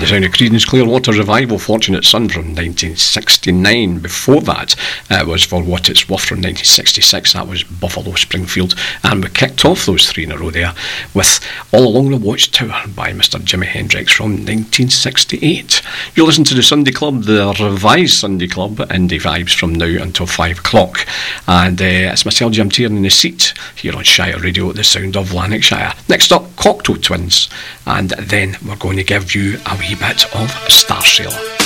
the sound of Creedence Clearwater Revival, Fortunate Son from 1969. Before that was For What It's Worth from 1966. That was Buffalo Springfield. And we kicked off those three in a row there with All Along the Watchtower by Mr. Jimi Hendrix from 1968. You'll listen to the Sunday Club, the revised Sunday Club, Indie Vibes from now until 5 o'clock. And it's myself, Jim Tierney, in the seat here on Shire Radio, the sound of Lanarkshire. Next up, Cocteau Twins. And then we're going to give you a wee bit of Starsailor.